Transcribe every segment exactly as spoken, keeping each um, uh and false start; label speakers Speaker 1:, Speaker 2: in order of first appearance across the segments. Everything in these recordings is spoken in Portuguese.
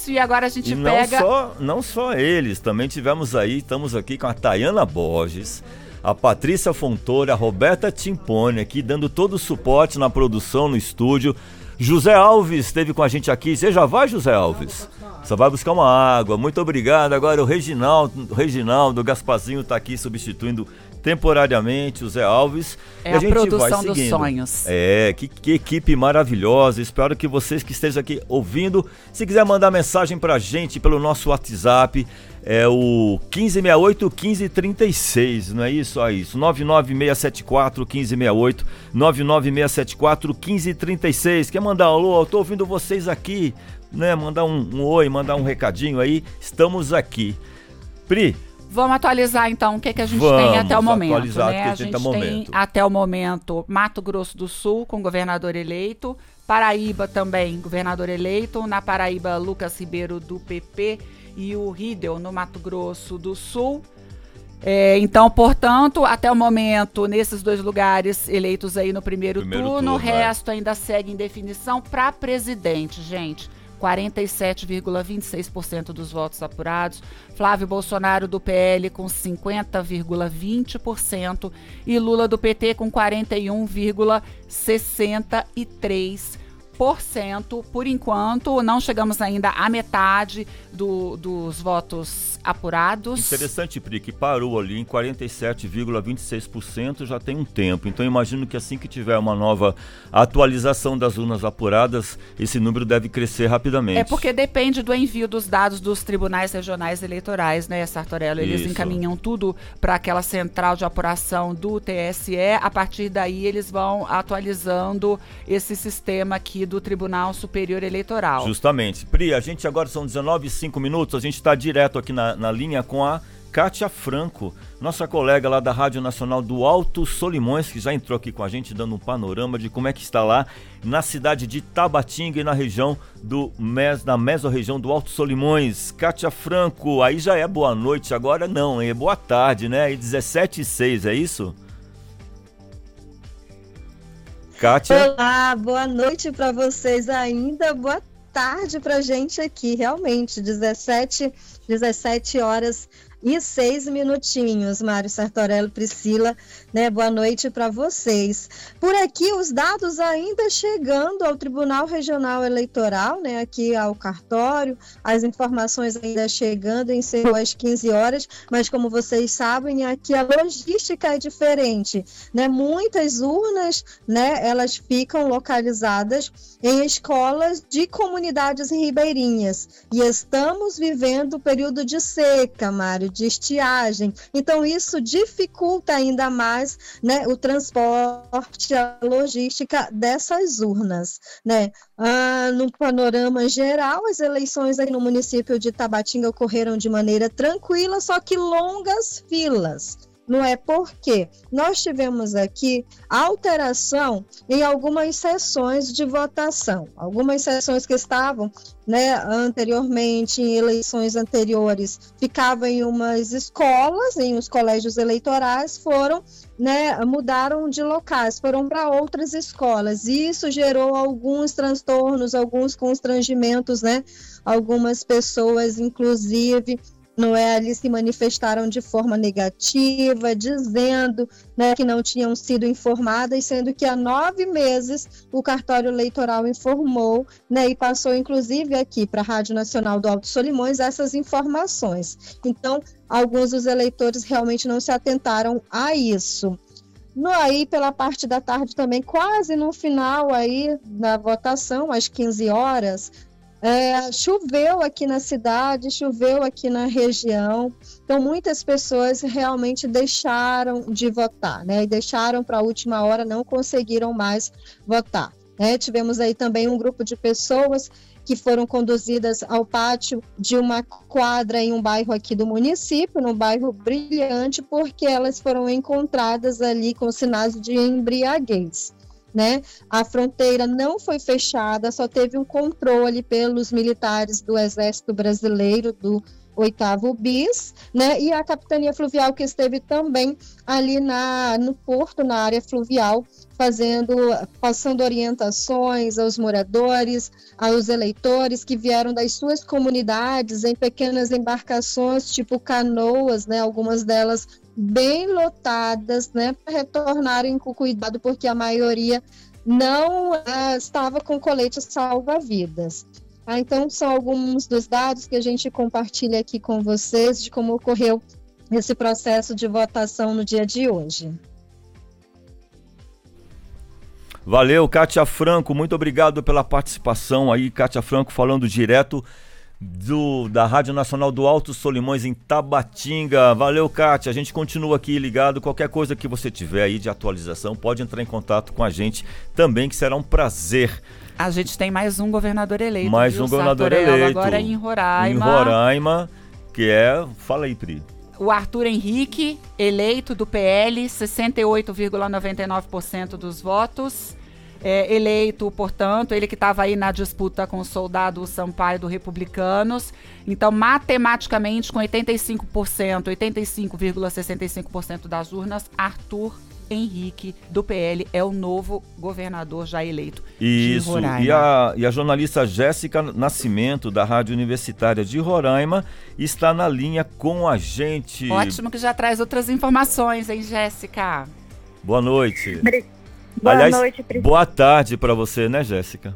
Speaker 1: Isso, e agora a gente
Speaker 2: e
Speaker 1: pega...
Speaker 2: Não só, não só eles, também tivemos aí, estamos aqui com a Tayana Borges, a Patrícia Fontoura, a Roberta Timpone aqui, dando todo o suporte na produção, no estúdio. José Alves esteve com a gente aqui. Você já vai, José Alves? Só vai buscar uma água. Muito obrigado. Agora o Reginaldo, o Reginaldo Gasparzinho está aqui substituindo temporariamente o Zé Alves.
Speaker 1: É
Speaker 2: e a,
Speaker 1: a
Speaker 2: gente
Speaker 1: produção
Speaker 2: vai
Speaker 1: dos
Speaker 2: seguindo.
Speaker 1: sonhos.
Speaker 2: É, que, que equipe maravilhosa. Espero que vocês que estejam aqui ouvindo, se quiser mandar mensagem pra gente pelo nosso WhatsApp, é o quinze sessenta e oito, quinze trinta e seis, não é isso? É isso, nove nove seis sete quatro, quinze sessenta e oito, nove nove seis sete quatro, quinze trinta e seis. Quer mandar um alô? Eu tô ouvindo vocês aqui, né? Mandar um, um oi, mandar um recadinho aí. Estamos aqui. Pri,
Speaker 1: vamos atualizar então o que, que a gente
Speaker 2: Vamos
Speaker 1: tem até o momento,
Speaker 2: atualizar
Speaker 1: né?
Speaker 2: o que
Speaker 1: A gente
Speaker 2: tem
Speaker 1: tem
Speaker 2: momento.
Speaker 1: até o momento Mato Grosso do Sul com governador eleito, Paraíba também governador eleito, na Paraíba Lucas Ribeiro do P P e o Ridel no Mato Grosso do Sul. É, então, portanto, até o momento, nesses dois lugares eleitos aí no primeiro,
Speaker 2: Primeiro
Speaker 1: turno,
Speaker 2: turno,
Speaker 1: o resto ainda segue em definição para presidente, gente. quarenta e sete vírgula vinte e seis por cento dos votos apurados, Flávio Bolsonaro do P L com cinquenta vírgula vinte por cento e Lula do P T com quarenta e um vírgula sessenta e três por cento. Por enquanto, não chegamos ainda à metade do, dos votos apurados.
Speaker 2: Interessante, Pri, que parou ali em quarenta e sete vírgula vinte e seis por cento já tem um tempo. Então, imagino que assim que tiver uma nova atualização das urnas apuradas, esse número deve crescer rapidamente.
Speaker 1: É porque depende do envio dos dados dos tribunais regionais eleitorais, né, Sartorello? Eles
Speaker 2: Isso.
Speaker 1: encaminham tudo para aquela central de apuração do T S E. A partir daí, eles vão atualizando esse sistema aqui do Tribunal Superior Eleitoral.
Speaker 2: Justamente. Pri, a gente agora são dezenove e cinco minutos, a gente está direto aqui na, na linha com a Kátia Franco, nossa colega lá da Rádio Nacional do Alto Solimões, que já entrou aqui com a gente dando um panorama de como é que está lá na cidade de Tabatinga e na região do Mes, na mesorregião do Alto Solimões. Kátia Franco, aí já é boa noite, agora não, é boa tarde, né? E dezessete e seis, é isso? Kátia?
Speaker 3: Olá, boa noite para vocês ainda, boa tarde para gente aqui, realmente, dezessete, dezessete horas e seis minutinhos, Mário Sartorello, Priscila, né? Boa noite para vocês. Por aqui, os dados ainda chegando ao Tribunal Regional Eleitoral, né? Aqui ao cartório, as informações ainda chegando, encerrou às quinze horas, mas como vocês sabem, aqui a logística é diferente, né? Muitas urnas, né? Elas ficam localizadas em escolas de comunidades ribeirinhas e estamos vivendo o período de seca, Mário, de estiagem. Então, isso dificulta ainda mais, né, o transporte, a logística dessas urnas, né? Ah, no panorama geral, as eleições aí no município de Tabatinga ocorreram de maneira tranquila, só que longas filas. Não é porque nós tivemos aqui alteração em algumas sessões de votação. Algumas sessões que estavam, né, anteriormente, em eleições anteriores, ficavam em umas escolas, em uns colégios eleitorais, foram, né, mudaram de locais, foram para outras escolas. E isso gerou alguns transtornos, alguns constrangimentos, né? Algumas pessoas, inclusive, não é, ali se manifestaram de forma negativa, dizendo, né, que não tinham sido informadas, sendo que há nove meses o cartório eleitoral informou, né, e passou inclusive aqui para a Rádio Nacional do Alto Solimões essas informações. Então, alguns dos eleitores realmente não se atentaram a isso. No, aí, pela parte da tarde também, quase no final aí da votação, às quinze horas, É, choveu aqui na cidade, choveu aqui na região, então muitas pessoas realmente deixaram de votar, né? E deixaram para a última hora, não conseguiram mais votar, né? Tivemos aí também um grupo de pessoas que foram conduzidas ao pátio de uma quadra em um bairro aqui do município, no bairro Brilhante, porque elas foram encontradas ali com sinais de embriaguez. né? A fronteira não foi fechada, só teve um controle pelos militares do Exército Brasileiro, do oitavo bis, né? E a Capitania Fluvial, que esteve também ali na, no porto, na área fluvial, fazendo, passando orientações aos moradores, aos eleitores que vieram das suas comunidades em pequenas embarcações, tipo canoas, né? Algumas delas bem lotadas, né? Para retornarem com cuidado, porque a maioria não uh, estava com colete salva-vidas. Ah, então, são alguns dos dados que a gente compartilha aqui com vocês de como ocorreu esse processo de votação no dia de hoje.
Speaker 2: Valeu, Kátia Franco, muito obrigado pela participação aí. Kátia Franco falando direto do, da Rádio Nacional do Alto Solimões em Tabatinga. Valeu, Kátia, a gente continua aqui ligado. Qualquer coisa que você tiver aí de atualização, pode entrar em contato com a gente também, que será um prazer.
Speaker 1: A gente tem mais um governador eleito.
Speaker 2: Mais
Speaker 1: viu,
Speaker 2: um governador
Speaker 1: Sartorello,
Speaker 2: eleito.
Speaker 1: Agora em Roraima.
Speaker 2: Em Roraima, que é... Fala aí, Pri.
Speaker 1: O Arthur Henrique, eleito do P L, sessenta e oito vírgula noventa e nove por cento dos votos. É, eleito, portanto, ele que estava aí na disputa com o soldado Sampaio do Republicanos. Então, matematicamente, com oitenta e cinco por cento, oitenta e cinco vírgula sessenta e cinco por cento das urnas, Arthur Henrique, do P L, é o novo governador já eleito de
Speaker 2: Isso,
Speaker 1: Roraima.
Speaker 2: e a, e a jornalista Jéssica Nascimento, da Rádio Universitária de Roraima, está na linha com a gente.
Speaker 1: Ótimo que já traz outras informações, hein, Jéssica?
Speaker 2: Boa noite.
Speaker 4: Boa
Speaker 2: Aliás,
Speaker 4: noite, Priscila.
Speaker 2: Boa tarde para você, né, Jéssica?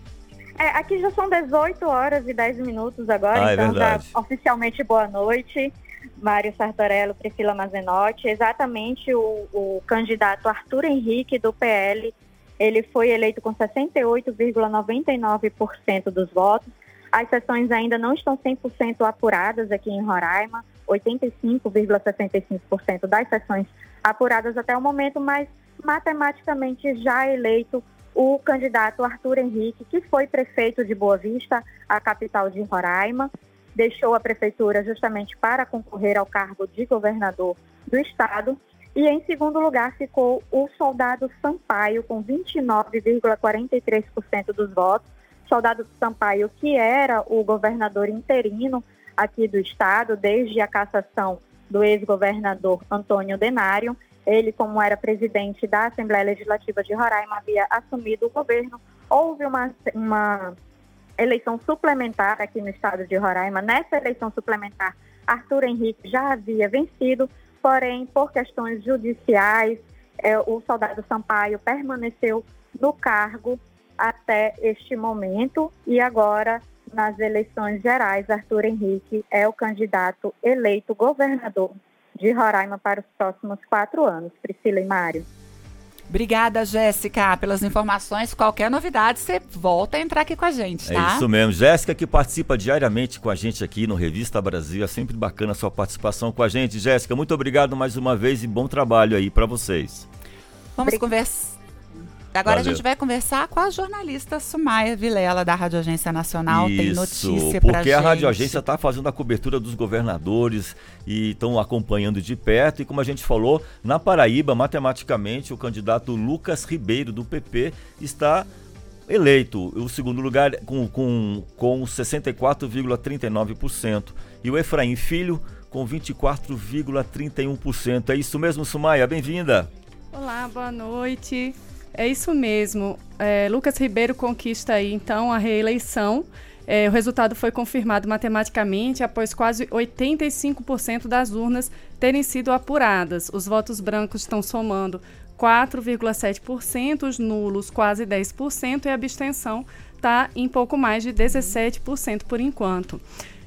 Speaker 4: É, aqui já são dezoito horas e dez minutos agora,
Speaker 2: ah,
Speaker 4: então
Speaker 2: é
Speaker 4: já oficialmente boa noite. Mário Sartorello, Priscila Mazenotti, exatamente o, o candidato Arthur Henrique do P L, ele foi eleito com sessenta e oito vírgula noventa e nove por cento dos votos. As sessões ainda não estão cem por cento apuradas aqui em Roraima, oitenta e cinco vírgula sessenta e cinco por cento das sessões apuradas até o momento, mas matematicamente já eleito o candidato Arthur Henrique, que foi prefeito de Boa Vista, a capital de Roraima. Deixou a prefeitura justamente para concorrer ao cargo de governador do estado. E em segundo lugar ficou o soldado Sampaio, com vinte e nove vírgula quarenta e três por cento dos votos. Soldado Sampaio, que era o governador interino aqui do estado, desde a cassação do ex-governador Antônio Denário. Ele, como era presidente da Assembleia Legislativa de Roraima, havia assumido o governo. Houve uma... uma eleição suplementar aqui no estado de Roraima. Nessa eleição suplementar, Arthur Henrique já havia vencido, porém, por questões judiciais, eh, o soldado Sampaio permaneceu no cargo até este momento e agora, nas eleições gerais, Arthur Henrique é o candidato eleito governador de Roraima para os próximos quatro anos. Priscila e Mário.
Speaker 1: Obrigada, Jéssica, pelas informações. Qualquer novidade, você volta a entrar aqui com a gente, tá?
Speaker 2: É isso mesmo. Jéssica, que participa diariamente com a gente aqui no Revista Brasil. É sempre bacana a sua participação com a gente. Jéssica, muito obrigado mais uma vez e bom trabalho aí para vocês.
Speaker 1: Vamos conversar. Agora
Speaker 2: Valeu.
Speaker 1: A gente vai conversar com a jornalista Sumaia Vilela, da Rádio Agência Nacional.
Speaker 2: Isso,
Speaker 1: tem notícia pra gente.
Speaker 2: porque a Rádio Agência está fazendo a cobertura dos governadores e estão acompanhando de perto. E como a gente falou, na Paraíba, matematicamente, o candidato Lucas Ribeiro, do P P, está eleito. O segundo lugar com, com, com sessenta e quatro vírgula trinta e nove por cento. E o Efraim Filho com vinte e quatro vírgula trinta e um por cento. É isso mesmo, Sumaia? Bem-vinda.
Speaker 5: Olá, boa noite. É isso mesmo. É, Lucas Ribeiro conquista aí, então, a reeleição. É, o resultado foi confirmado matematicamente após quase oitenta e cinco por cento das urnas terem sido apuradas. Os votos brancos estão somando quatro vírgula sete por cento, os nulos quase dez por cento e a abstenção está em pouco mais de dezessete por cento por enquanto.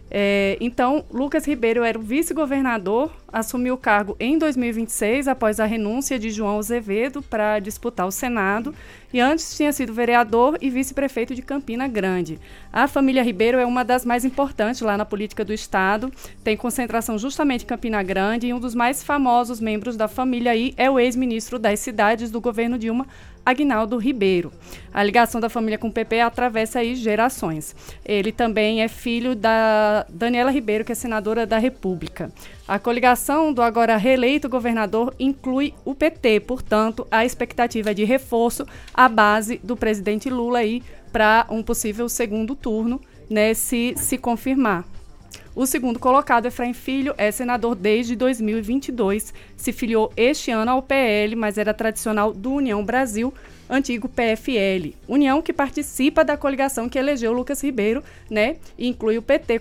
Speaker 5: É, então, Lucas Ribeiro era o vice-governador, assumiu o cargo em dois mil e vinte e seis, após a renúncia de João Azevedo para disputar o Senado, e antes tinha sido vereador e vice-prefeito de Campina Grande. A família Ribeiro é uma das mais importantes lá na política do Estado, tem concentração justamente em Campina Grande, e um dos mais famosos membros da família aí é o ex-ministro das Cidades do governo Dilma, Aguinaldo Ribeiro. A ligação da família com o P P atravessa aí gerações. Ele também é filho da Daniela Ribeiro, que é senadora da República. A coligação coligação do agora reeleito governador inclui o P T, portanto, a expectativa é de reforço à base do presidente Lula aí para um possível segundo turno, né, se se confirmar. O segundo colocado, Efraim Filho, é senador desde dois mil e vinte e dois, se filiou este ano ao P L, mas era tradicional do União Brasil, antigo P F L. União que participa da coligação que elegeu Lucas Ribeiro, né, e inclui o P T